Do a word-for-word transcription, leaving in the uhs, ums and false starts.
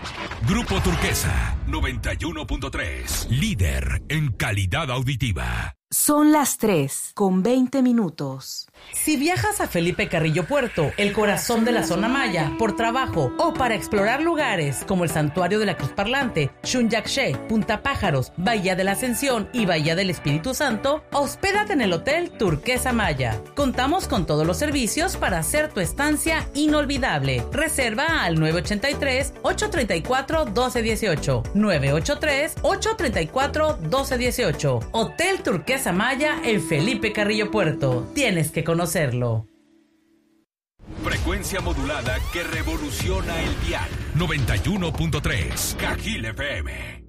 Grupo Turquesa, noventa y uno punto tres. Líder en calidad auditiva. Son las tres con veinte minutos. Si viajas a Felipe Carrillo Puerto, el corazón de la zona maya, por trabajo o para explorar lugares como el Santuario de la Cruz Parlante, Xunyaxché, Punta Pájaros, Bahía de la Ascensión y Bahía del Espíritu Santo, hospédate en el Hotel Turquesa Maya. Contamos con todos los servicios para hacer tu estancia inolvidable. Reserva al nueve ocho tres, ocho tres cuatro, uno dos uno ocho, nueve ocho tres, ocho tres cuatro, uno dos uno ocho. Hotel Turquesa Maya en Felipe Carrillo Puerto. Tienes que conocerlo. Frecuencia modulada que revoluciona el dial. noventa y uno punto tres. Cajil F M.